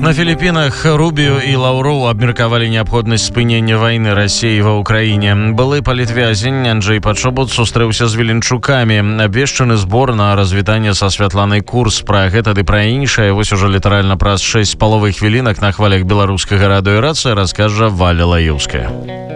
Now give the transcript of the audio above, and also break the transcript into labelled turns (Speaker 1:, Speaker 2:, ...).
Speaker 1: На Філіппінах Рубіо і Лаўроў абмеркавалі неабходнасць спынення вайны Расіі ва ўкраіне. Былы палітвязень Анджэй Пачобут сустрэўся з Веленчукамі. Абвешчаны збор на развітанне са Святланай Курс. Пра гэта ды пра іншае вось ужо літаральна праз 6,5 хвілінак на хвалях беларускага радыё «Рацыя» раскажа Валя Лаеўская.